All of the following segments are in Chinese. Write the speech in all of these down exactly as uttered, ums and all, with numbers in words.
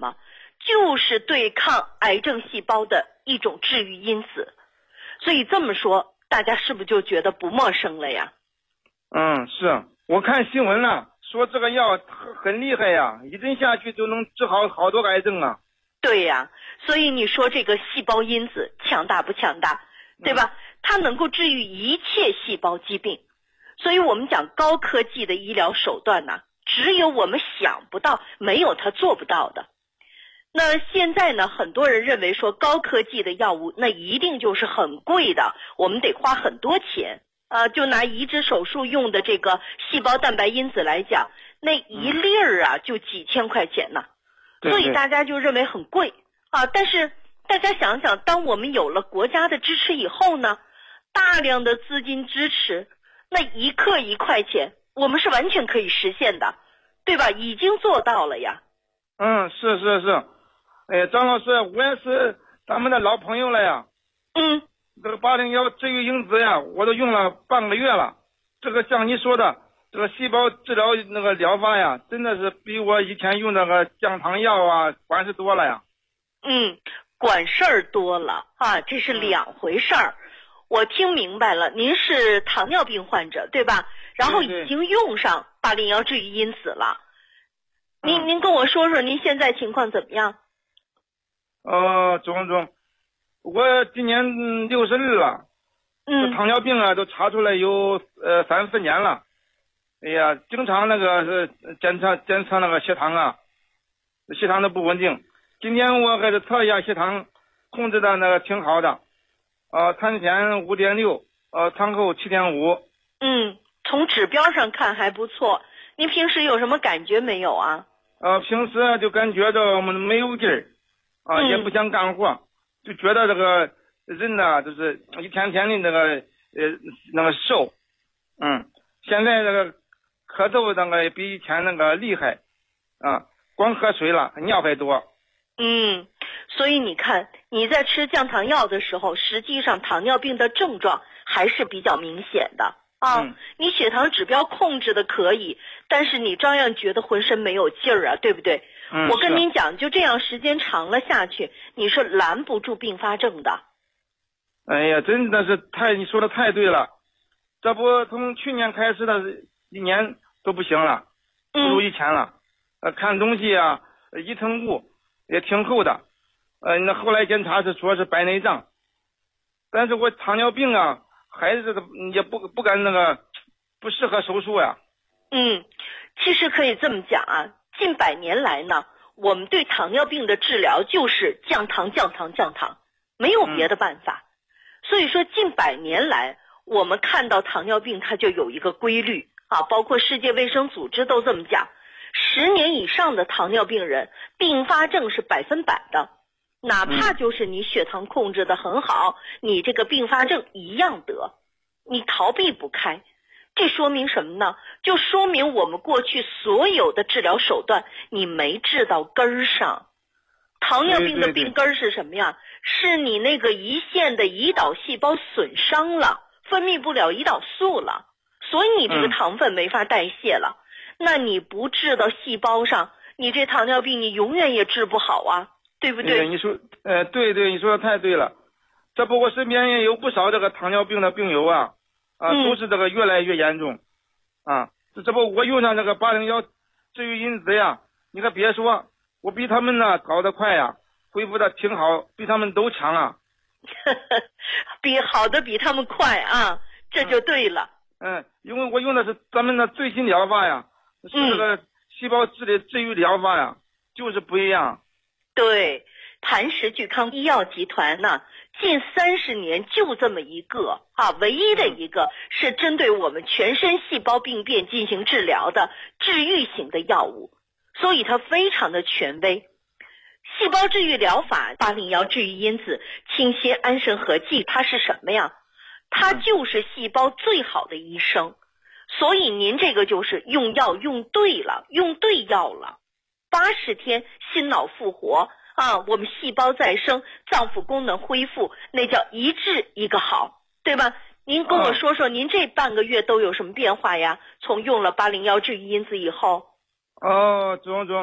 么？就是对抗癌症细胞的一种治愈因子。所以这么说，大家是不是就觉得不陌生了呀？ 嗯，是我看新闻了，说这个药很很厉害呀，一针下去就能治好好多癌症啊。 对呀，所以你说这个细胞因子强大不强大，对吧？嗯、它能够治愈一切细胞疾病。所以我们讲高科技的医疗手段呢，只有我们想不到，没有它做不到的。那现在呢，很多人认为说高科技的药物那一定就是很贵的，我们得花很多钱。呃，就拿移植手术用的这个细胞蛋白因子来讲，那一粒儿啊就几千块钱呢， 对对， 所以大家就认为很贵啊。但是大家想想，当我们有了国家的支持以后呢，大量的资金支持，那一克一块钱，我们是完全可以实现的，对吧？已经做到了呀。 嗯，是是是。哎，张老师，我也是咱们的老朋友了呀。 嗯。 这个八零幺治愈因子呀，我都用了半个月了。这个像你说的，这个细胞治疗那个疗法呀，真的是比我以前用那个降糖药啊管事多了呀。 嗯，管事儿多了啊，这是两回事儿。嗯、我听明白了，您是糖尿病患者对吧？然后已经用上八零幺治愈因子了。对对，您您跟我说说您现在情况怎么样？ 呃，总总。我今年六十二了， 嗯， 这糖尿病啊都查出来有呃三四年了。哎呀，经常那个是检测检测那个血糖啊，血糖都不稳定。今天我还是测一下血糖，控制的那个挺好的，呃，餐前五点六，呃，餐后七点五。 嗯，从指标上看还不错。您平时有什么感觉没有啊？ 呃，平时就感觉到没有劲儿，啊、呃嗯，也不想干活。就觉得这个人呢，就是一天天的那个呃那个瘦，嗯，现在这个咳嗽那个比以前那个厉害，啊，光喝水了，尿还多。 嗯，所以你看你在吃降糖药的时候，实际上糖尿病的症状还是比较明显的啊。嗯、你血糖指标控制的可以，但是你照样觉得浑身没有劲儿啊，对不对？ 嗯、 我跟您讲，就这样时间长了下去，你是拦不住并发症的。 哎呀，真的是太，你说的太对了。这不从去年开始的一年都不行了，不如以前了。呃，看东西啊，一层雾也挺厚的。呃，那后来检查是说是白内障，但是我糖尿病啊，还是也不不敢那个，不适合手术呀。 嗯，其实可以这么讲啊。近百年来呢，我们对糖尿病的治疗就是降糖、降糖、降糖，没有别的办法。嗯、所以说，近百年来，我们看到糖尿病它就有一个规律啊，包括世界卫生组织都这么讲，十年以上的糖尿病人并发症是百分百的，哪怕就是你血糖控制得很好，你这个并发症一样得，你逃避不开。这说明什么呢？就说明我们过去所有的治疗手段你没治到根儿上。糖尿病的病根儿是什么呀？对对对，是你那个胰腺的胰岛细胞损伤了，分泌不了胰岛素了，所以你这个糖分没法代谢了。嗯、那你不治到细胞上，你这糖尿病你永远也治不好啊，对不对？ 对，你说，呃，对对，你说的太对了。这不，我身边也有不少这个糖尿病的病友啊。啊，都是这个越来越严重，嗯、啊，这不我用上这个八零幺治愈因子呀，你可别说，我比他们呢搞得快呀，恢复的挺好，比他们都强啊。 比好的比他们快啊，这就对了。 嗯，嗯因为我用的是咱们的最新疗法呀，是这个细胞治理治愈疗法呀，就是不一样。 对，磐石聚康医药集团呢。近三十年就这么一个啊，唯一的一个是针对我们全身细胞病变进行治疗的治愈型的药物，所以它非常的权威。细胞治愈疗法八零幺治愈因子清酰安神合剂，它是什么呀？它就是细胞最好的医生。所以您这个就是用药用对了，用对药了，八十天心脑复活。啊，我们细胞再生，脏腑功能恢复，那叫一治一个好，对吧？您跟我说说，您这半个月都有什么变化呀？从用了八零幺治愈因子以后。 哦，总总，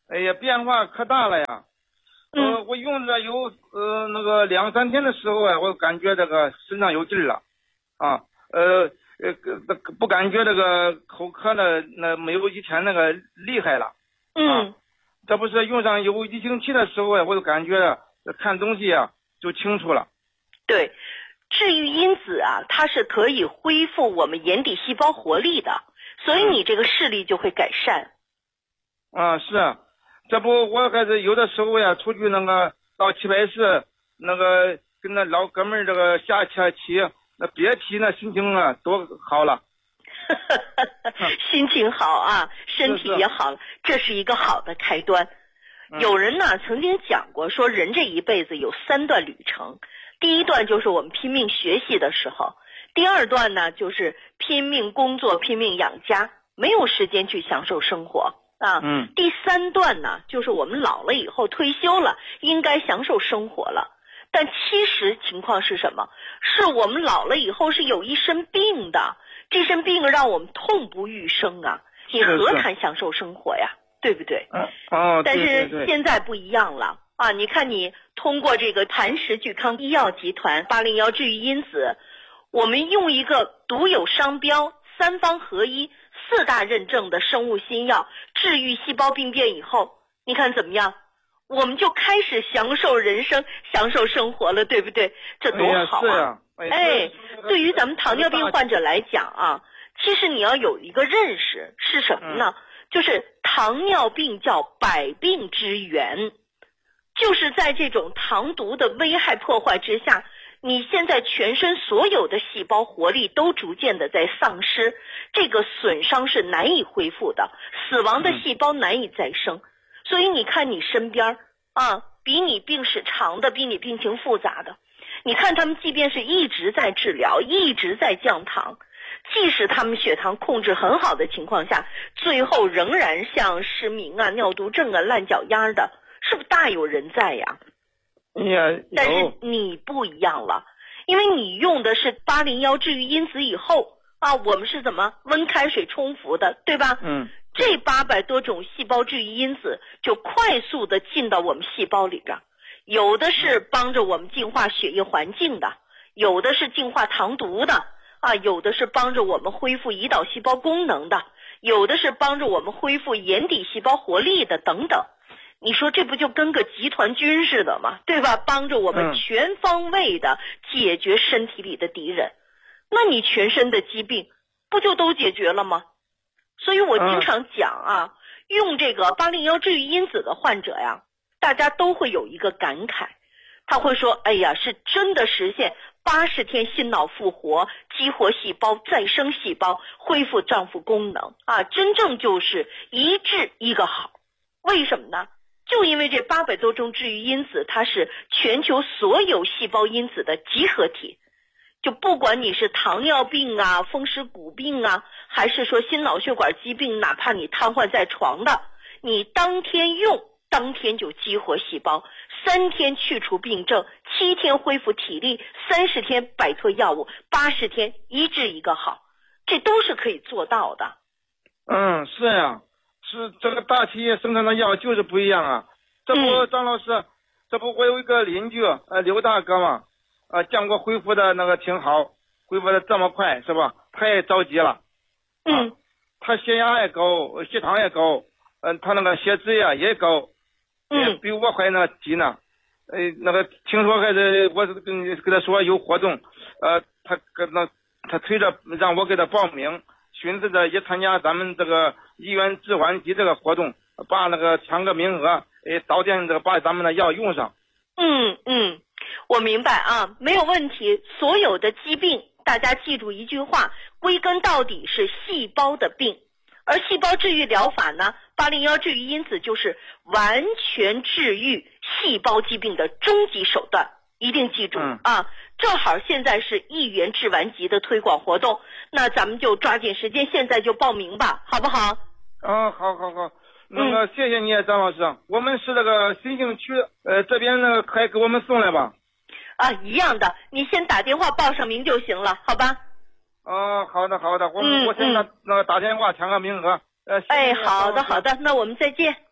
哎呀，变化可大了呀。 嗯、 呃，我用着有呃那个两三天的时候啊，我感觉这个身上有劲儿了，啊，呃呃不感觉这个口渴的那没有以前那个厉害了。 嗯、 啊，这不是用上有一星期的时候啊，我就感觉看东西啊就清楚了。 对，治愈因子啊，它是可以恢复我们眼底细胞活力的，所以你这个视力就会改善。 啊，是啊，这不我还是有的时候呀，出去那个到棋牌室，那个跟那老哥们儿这个下下棋，那别提那心情啊多好了。 心情好啊，身体也好了，这是一个好的开端。 嗯、 有人呢曾经讲过，说人这一辈子有三段旅程，第一段就是我们拼命学习的时候，第二段呢就是拼命工作拼命养家，没有时间去享受生活啊。 嗯。 第三段呢就是我们老了以后退休了，应该享受生活了。但其实情况是什么？是我们老了以后是有一身病的，这身病让我们痛不欲生啊！你何谈享受生活呀？对不对？ 嗯哦， 但是现在不一样了啊！你看，你通过这个磐石聚康医药集团八零幺治愈因子，我们用一个独有商标、三方合一、四大认证的生物新药治愈细胞病变以后，你看怎么样？我们就开始享受人生，享受生活了，对不对？这多好啊！ 哎， 哎，对于咱们糖尿病患者来讲啊，其实你要有一个认识是什么呢？ 嗯、 就是糖尿病叫百病之源，就是在这种糖毒的危害破坏之下，你现在全身所有的细胞活力都逐渐的在丧失，这个损伤是难以恢复的，死亡的细胞难以再生。嗯，所以你看你身边啊，比你病史长的，比你病情复杂的，你看他们即便是一直在治疗，一直在降糖，即使他们血糖控制很好的情况下，最后仍然像失明啊、尿毒症啊、烂脚丫的，是不是大有人在呀？ 呀， 但是你不一样了，因为你用的是八零幺治愈因子以后啊，我们是怎么温开水冲服的，对吧？ 嗯。 这八百多种细胞治愈因子就快速的进到我们细胞里边，有的是帮着我们净化血液环境的，有的是净化糖毒的啊，有的是帮着我们恢复胰岛细胞功能的，有的是帮着我们恢复眼底细胞活力的等等。你说这不就跟个集团军似的吗？对吧？帮着我们全方位的解决身体里的敌人，那你全身的疾病不就都解决了吗？所以我经常讲啊，用这个八零幺治愈因子的患者呀，大家都会有一个感慨，他会说，哎呀，是真的实现八十天心脑复活，激活细胞，再生细胞，恢复脏腑功能啊，真正就是一治一个好。为什么呢？就因为这八百多种治愈因子，它是全球所有细胞因子的集合体。就不管你是糖尿病啊、风湿骨病啊，还是说心脑血管疾病，哪怕你瘫痪在床的，你当天用，当天就激活细胞，三天去除病症，七天恢复体力，三十天摆脱药物，八十天医治一个好，这都是可以做到的。 嗯，是呀，是这个大企业生产的药就是不一样啊。这不， 嗯、 张老师，这不我有一个邻居，呃，刘大哥嘛。啊，见过恢复的那个挺好，恢复的这么快是吧？他也着急了。 嗯。 啊、他血压也高，血糖也高，嗯、呃，他那个血脂呀也高， 嗯， 比我还那急呢。呃，那个听说还是我跟跟他说有活动，呃，他跟那他推着让我给他报名，寻思着也参加咱们这个医院置换机这个活动，把那个抢个名额，呃，早点这个把咱们的药用上。 嗯嗯。我明白啊，没有问题。所有的疾病，大家记住一句话，归根到底是细胞的病。而细胞治愈疗法呢，八零幺治愈因子就是完全治愈细胞疾病的终极手段，一定记住、 嗯、 啊！正好现在是一元治完疾的推广活动，那咱们就抓紧时间，现在就报名吧，好不好？ 啊，好好好。那个，谢谢你，张老师。嗯、我们是这个新兴区，呃，这边呢，还给我们送来吧？ 啊，一样的，你先打电话报上名就行了，好吧？ 哦，好的，好的，我、 嗯、 我现在那个打电话抢个名额。呃， 哎，好的，好的，那我们再见。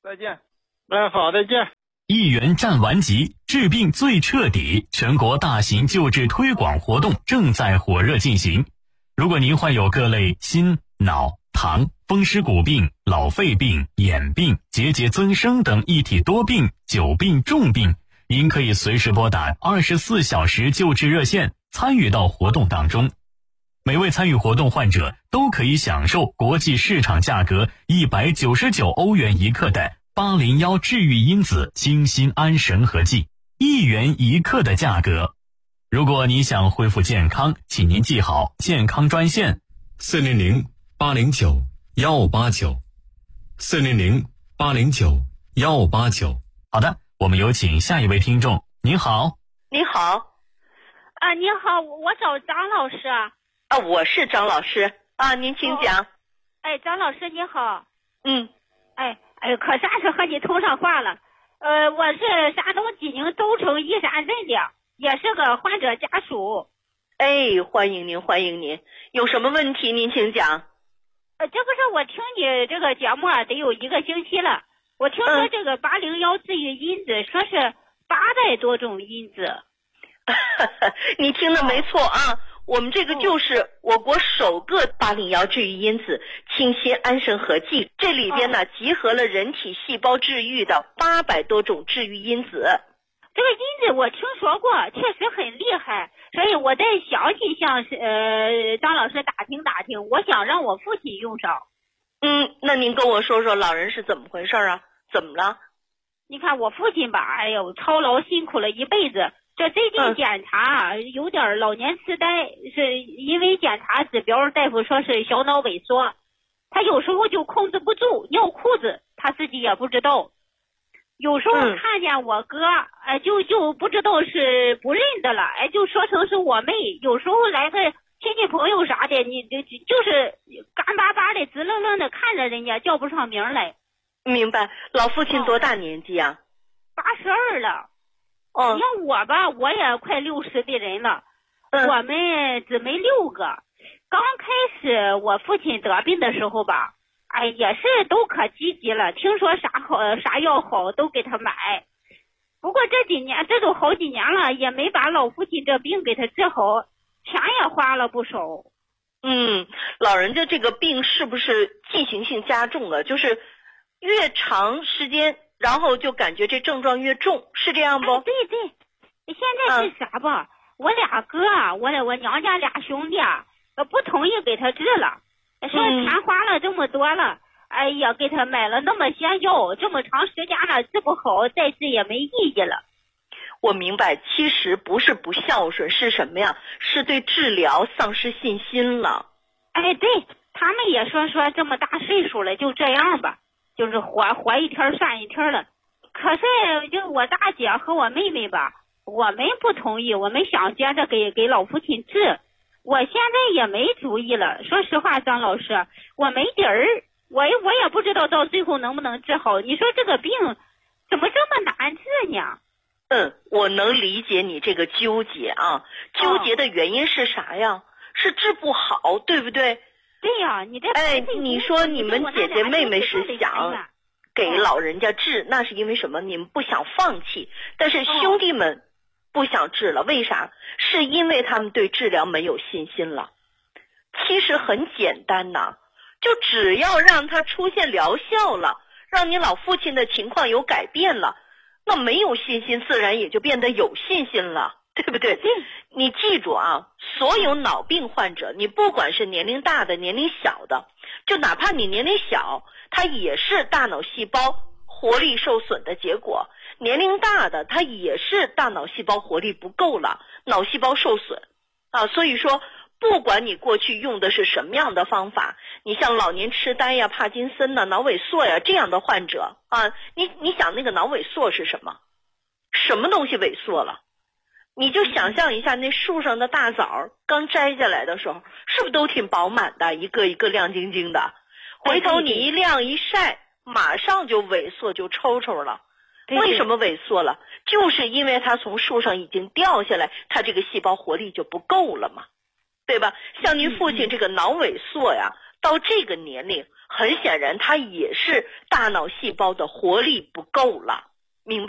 再见。哎，好，再见。 一元战完集，治病最彻底，全国大型救治推广活动正在火热进行。如果您患有各类心、脑、糖、风湿骨病、老肺病、眼病、结节增生等一体多病、久病重病，您可以随时拨打二十四小时救治热线，参与到活动当中。每位参与活动患者都可以享受国际市场价格一百九十九欧元一克的八零一治愈因子清心安神和剂，一元一克的价格。如果你想恢复健康，请您记好健康专线四零零八零九幺八九，四零零八零九幺八九。好的，我们有请下一位听众。您好。 你好。 啊，您好，我找张老师啊。 啊，我是张老师啊，您请讲。哦、 哎，张老师你好。 嗯。 哎哎，可算是和你通上话了。呃，我是山东济宁州城义山镇的，也是个患者家属。 哎，欢迎您，欢迎您。有什么问题您请讲。 呃，这不是我听你这个节目啊，得有一个星期了。我听说这个八零一治愈因子、嗯、说是八百多种因子。 你听的没错啊。哦，我们这个就是我国首个八零一治愈因子清心安神和剂，这里边呢集合了人体细胞治愈的八百多种治愈因子。 这个因子我听说过，确实很厉害，所以我在详细向呃张老师打听打听，我想让我父亲用上。 嗯，那您跟我说说老人是怎么回事啊？怎么了？ 你看我父亲吧，哎呦，操劳辛苦了一辈子。这最近检查啊，嗯、有点老年痴呆，是因为检查指标，大夫说是小脑萎缩，他有时候就控制不住，尿裤子，他自己也不知道。有时候看见我哥，哎、嗯，就就不知道是不认得了，哎，就说成是我妹。有时候来个亲戚朋友啥的，你就就是干巴巴的、直愣愣的看着人家，叫不上名来。 明白。老父亲多大年纪啊？ 八十二了。 哦， 像我吧，我也快六十的人了， 嗯、 我们姊妹六个。刚开始我父亲得病的时候吧，哎，也是都可积极了，听说啥好啥药好都给他买。不过这几年，这都好几年了，也没把老父亲这病给他治好，钱也花了不少。 嗯，老人家这个病是不是进行性加重了？就是越长时间。然后就感觉这症状越重，是这样不？ 哎、对对，现在是啥吧？嗯、我俩哥啊，我我娘家俩兄弟啊，不同意给他治了，说钱花了这么多了，嗯、哎呀，给他买了那么些药，这么长时间了治不好，再治也没意义了。 我明白，其实不是不孝顺，是什么呀？是对治疗丧失信心了。 哎，对，他们也说说这么大岁数了，就这样吧。就是活活一天算一天了，可是就我大姐和我妹妹吧，我们不同意，我们想接着给给老父亲治，我现在也没主意了。说实话，张老师，我没底儿，我我也不知道到最后能不能治好。你说这个病怎么这么难治呢？ 嗯，我能理解你这个纠结啊，纠结的原因是啥呀？哦、是治不好，对不对？ 对呀、啊，你这哎，你说你们姐姐妹妹是想给老人家治，那是因为什么？你们不想放弃，但是兄弟们不想治了，为啥？是因为他们对治疗没有信心了。其实很简单呐，就只要让他出现疗效了，让你老父亲的情况有改变了，那没有信心自然也就变得有信心了。对不对？你记住啊，所有脑病患者，你不管是年龄大的、年龄小的，就哪怕你年龄小，它也是大脑细胞活力受损的结果；年龄大的，它也是大脑细胞活力不够了，脑细胞受损啊。所以说，不管你过去用的是什么样的方法，你像老年痴呆呀、帕金森呐、脑萎缩呀这样的患者啊，你你想那个脑萎缩是什么？什么东西萎缩了？你就想象一下，那树上的大枣刚摘下来的时候，是不是都挺饱满的，一个一个亮晶晶的？回头你一晾一晒，马上就萎缩，就抽抽了。为什么萎缩了？就是因为它从树上已经掉下来，它这个细胞活力就不够了嘛，对吧？像您父亲这个脑萎缩呀，到这个年龄， 很显然他也是大脑细胞的活力不够了。